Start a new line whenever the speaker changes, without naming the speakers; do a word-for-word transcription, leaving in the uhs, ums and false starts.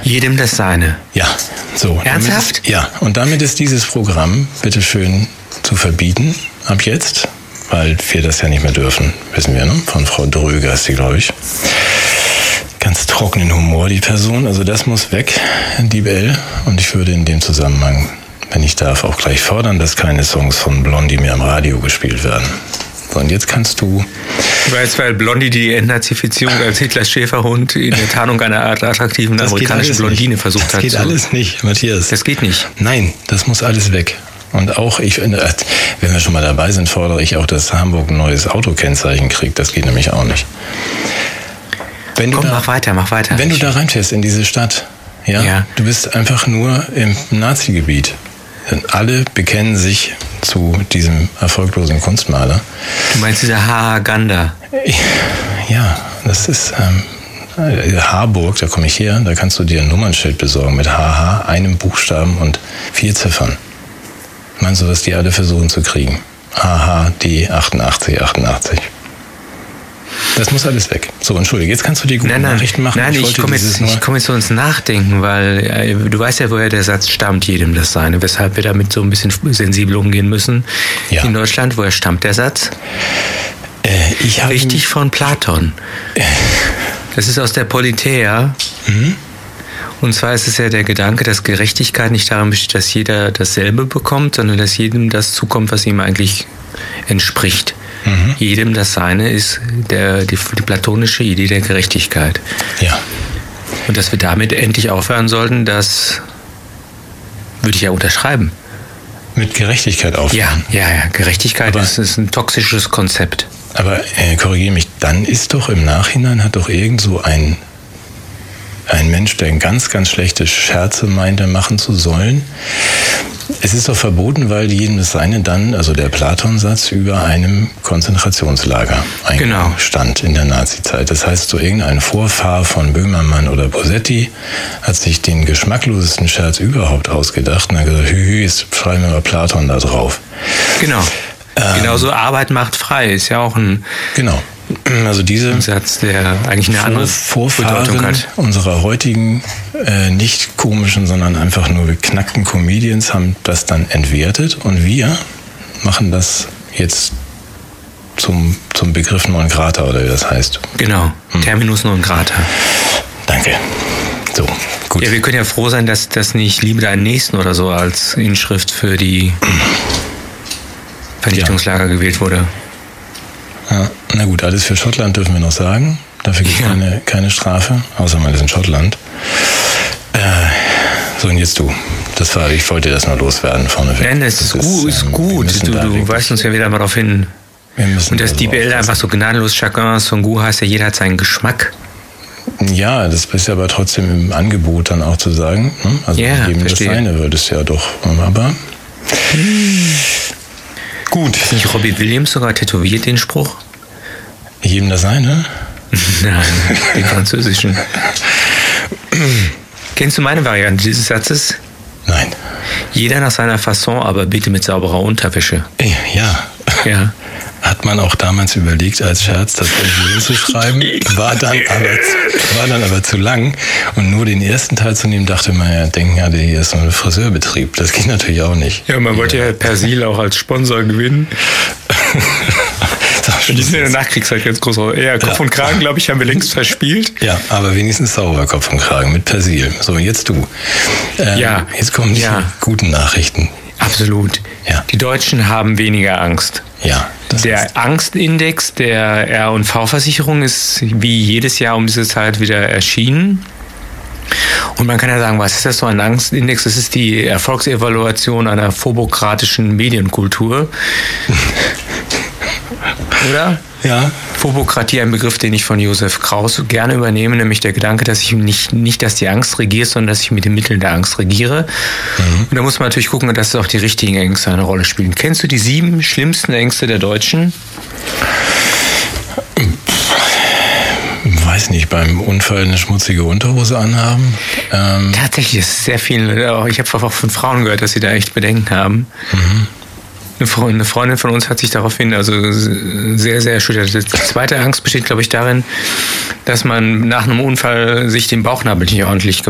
Jedem das Seine.
Ja, so.
Ernsthaft?
Ist, ja, und damit ist dieses Programm bitteschön zu verbieten, ab jetzt, weil wir das ja nicht mehr dürfen, wissen wir, ne? Von Frau Dröger ist die, glaube ich. Ganz trockenen Humor, die Person. Also das muss weg, die Bell. Und ich würde in dem Zusammenhang, wenn ich darf, auch gleich fordern, dass keine Songs von Blondie mehr im Radio gespielt werden. So, und jetzt kannst du...
Du weißt, weil Blondie die Entnazifizierung als Hitlers Schäferhund in der Tarnung einer attraktiven
das
amerikanischen Blondine
nicht.
versucht
das
hat.
Das geht
zu.
alles nicht, Matthias.
Das geht nicht.
Nein, das muss alles weg. Und auch, ich finde, wenn wir schon mal dabei sind, fordere ich auch, dass Hamburg ein neues Autokennzeichen kriegt. Das geht nämlich auch nicht. Wenn
Komm,
du da,
mach weiter, mach weiter.
Wenn du da reinfährst in diese Stadt, ja, ja, du bist einfach nur im Nazi-Gebiet. Alle bekennen sich zu diesem erfolglosen Kunstmaler.
Du meinst dieser Haganda?
Ja, das ist ähm, Harburg, da komme ich her, da kannst du dir ein Nummernschild besorgen mit H H, einem Buchstaben und vier Ziffern. Meinst du, was die alle versuchen zu kriegen? H H D achtundachtzig achtundachtzig. Das muss alles weg. So, entschuldige, jetzt kannst du die guten
nein, nein,
Nachrichten machen.
Nein, ich, ich komme jetzt, komm jetzt so ins Nachdenken, weil äh, du weißt ja, woher der Satz stammt, jedem das Seine, weshalb wir damit so ein bisschen sensibel umgehen müssen. Ja. In Deutschland, woher stammt der Satz?
Äh, ich
Richtig von Platon. Äh. Das ist aus der Politeia. Mhm. Und zwar ist es ja der Gedanke, dass Gerechtigkeit nicht darin besteht, dass jeder dasselbe bekommt, sondern dass jedem das zukommt, was ihm eigentlich entspricht. Mhm. Jedem das Seine ist der, die, die platonische Idee der Gerechtigkeit.
Ja.
Und dass wir damit endlich aufhören sollten, das würde ich ja unterschreiben.
Mit Gerechtigkeit aufhören?
Ja, ja, ja. Gerechtigkeit ist, ist ein toxisches Konzept.
Aber äh, korrigiere mich, dann ist doch im Nachhinein, hat doch irgend so ein, ein Mensch, der ganz, ganz schlechte Scherze meinte, machen zu sollen. Es ist doch verboten, weil jedem das Seine dann, also der Platon-Satz, über einem Konzentrationslager
genau.
stand in der Nazizeit. Das heißt, so irgendein Vorfahr von Böhmermann oder Bosetti hat sich den geschmacklosesten Scherz überhaupt ausgedacht und hat gesagt, hü, hü, jetzt schreiben wir mal Platon da drauf.
Genau. Ähm, Genauso Arbeit macht frei, ist ja auch ein...
Genau. Also diese
Satz, der eigentlich eine andere
Vorfahren
Bedeutung hat.
Unserer heutigen, äh, nicht komischen, sondern einfach nur beknackten Comedians haben das dann entwertet und wir machen das jetzt zum, zum Begriff non grata, oder wie das heißt.
Genau, hm. Terminus non grata.
Danke. So, gut.
Ja, wir können ja froh sein, dass das nicht Liebe deinen Nächsten oder so als Inschrift für die Vernichtungslager ja. gewählt wurde.
Ja, na gut, alles für Schottland dürfen wir noch sagen. Dafür gibt es ja. keine, keine Strafe, außer man ist in Schottland. Äh, so, und jetzt du. Das war, ich wollte das nur loswerden vorneweg.
Nein, das, das ist, ist, ist ähm, gut. Du, du weist uns ja wieder mal darauf hin. Und dass die B L einfach so gnadenlos chacun son goût heißt ja, jeder hat seinen Geschmack.
Ja, das ist aber trotzdem im Angebot dann auch zu sagen. Ne? Also
ja,
jedem das Seine würde es ja doch. Aber hm. gut.
Ist nicht Robbie Williams sogar tätowiert, den Spruch?
Jedem das Seine?
Nein, den französischen. Kennst du meine Variante dieses Satzes?
Nein.
Jeder nach seiner Fasson, aber bitte mit sauberer Unterwäsche.
Ja.
Ja.
Hat man auch damals überlegt, als Scherz das irgendwie hinzuschreiben, war dann, aber, war dann aber zu lang. Und nur den ersten Teil zu nehmen, dachte man ja, denken ja, hier ist so ein Friseurbetrieb. Das geht natürlich auch nicht.
Ja, man wollte ja Persil auch als Sponsor gewinnen. Die sind in der Nachkriegszeit ganz groß. Ja, Kopf ja. und Kragen, glaube ich, haben wir längst verspielt.
Ja, aber wenigstens sauber Kopf und Kragen mit Persil. So, jetzt du. Ähm,
ja.
Jetzt kommen die ja. guten Nachrichten.
Absolut.
Ja.
Die Deutschen haben weniger Angst.
Ja. Das
der
heißt.
Angstindex der R und V-Versicherung ist wie jedes Jahr um diese Zeit wieder erschienen. Und man kann ja sagen, was ist das so ein Angstindex? Das ist die Erfolgsevaluation einer phobokratischen Medienkultur. Oder?
Ja.
Phobokratie, ein Begriff, den ich von Josef Kraus gerne übernehme, nämlich der Gedanke, dass ich nicht, nicht, dass die Angst regiert, sondern dass ich mit den Mitteln der Angst regiere. Mhm. Und da muss man natürlich gucken, dass auch die richtigen Ängste eine Rolle spielen. Kennst du die sieben schlimmsten Ängste der Deutschen?
Weiß nicht, beim Unfall eine schmutzige Unterhose anhaben? Ähm
Tatsächlich ist sehr viel. Ich habe auch von Frauen gehört, dass sie da echt Bedenken haben.
Mhm.
Eine Freundin von uns hat sich daraufhin also sehr, sehr erschüttert. Die zweite Angst besteht, glaube ich, darin, dass man nach einem Unfall sich den Bauchnabel nicht ordentlich